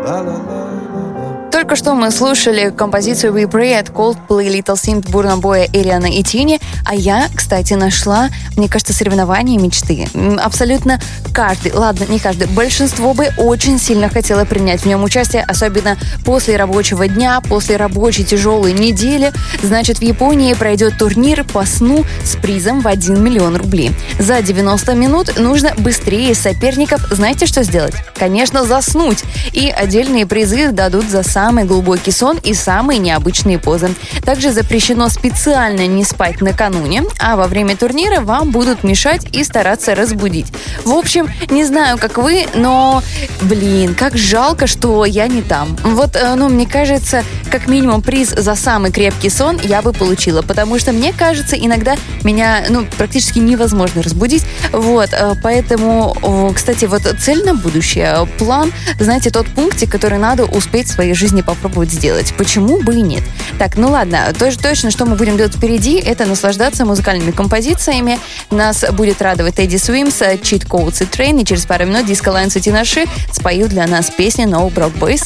Только что мы слушали композицию We Pray от Coldplay, Little Sims, Burna Boy, Эриана и Тини. А я, кстати, нашла, мне кажется, соревнования мечты. Абсолютно каждый, ладно, не каждый, большинство бы очень сильно хотело принять в нем участие, особенно после рабочего дня, после рабочей тяжелой недели. Значит, в Японии пройдет турнир по сну с призом в 1 миллион рублей. За 90 минут нужно быстрее соперников, знаете, что сделать? Конечно, заснуть. И отдельные призы дадут за самый глубокий сон и самые необычные позы. Также запрещено специально не спать накануне, а во время турнира вам будут мешать и стараться разбудить. В общем, не знаю, как вы, но, как жалко, что я не там. Вот, мне кажется, как минимум приз за самый крепкий сон я бы получила, потому что, мне кажется, иногда меня, практически невозможно разбудить. Вот, поэтому, кстати, вот цель на будущее, план, знаете, тот пунктик, который надо успеть в своей жизни попробовать сделать. Почему бы и нет? Так, ладно, точно, что мы будем делать впереди, это наслаждаться музыкальными композициями. Нас будет радовать Teddy Swims, Cheat Codes и Train, и через пару минут Disco Lines и Тинаши споют для нас песни No Broke Boys.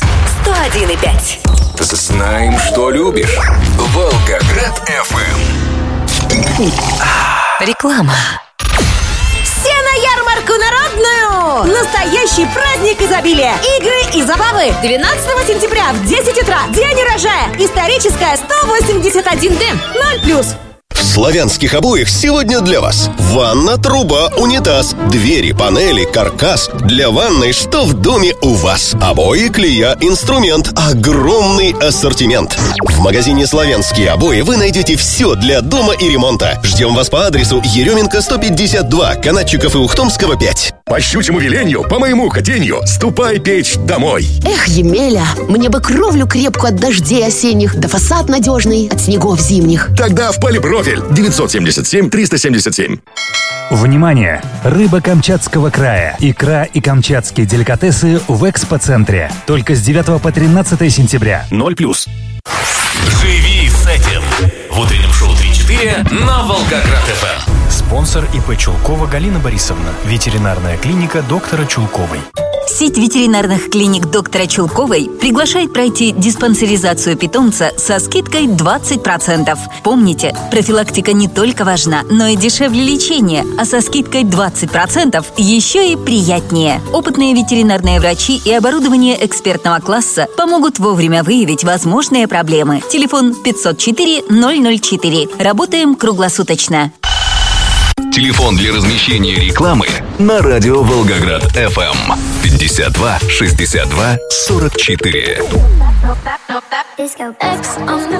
101,5. Знаем, что любишь. Волгоград FM. Реклама. Все на ярмарку народную! Настоящий праздник изобилия! Игры и забавы! 12 сентября в 10 утра. День урожая! Историческая 181D. 0+. В славянских обоях сегодня для вас ванна, труба, унитаз, двери, панели, каркас. Для ванной что в доме у вас? Обои, клея, инструмент. Огромный ассортимент. В магазине «Славянские обои» вы найдете все для дома и ремонта. Ждем вас по адресу Еременко 152, Канатчиков и Ухтомского 5. По щучьему велению, по моему хотению, ступай печь домой. Эх, Емеля, мне бы кровлю крепкую от дождей осенних, да фасад надежный от снегов зимних. Тогда в Полипрофиль 977-377. Внимание! Рыба Камчатского края, икра и камчатские деликатесы в экспоцентре. Только с 9 по 13 сентября. 0+. Живи с этим. В утреннем шоу 3-4 на Волгоград-ФМ. Спонсор ИП Чулкова Галина Борисовна. Ветеринарная клиника доктора Чулковой. Сеть ветеринарных клиник доктора Чулковой приглашает пройти диспансеризацию питомца со скидкой 20%. Помните, профилактика не только важна, но и дешевле лечения, а со скидкой 20% еще и приятнее. Опытные ветеринарные врачи и оборудование экспертного класса помогут вовремя выявить возможные проблемы. Телефон 504-004. Работаем круглосуточно. Телефон для размещения рекламы на радио Волгоград FM 52 62 44.